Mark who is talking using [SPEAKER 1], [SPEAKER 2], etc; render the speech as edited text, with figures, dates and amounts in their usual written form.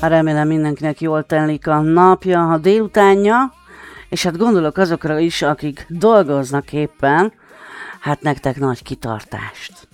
[SPEAKER 1] Remélem mindenkinek jól telik a napja, a délutánja, és hát gondolok azokra is, akik dolgoznak éppen, hát nektek nagy kitartást.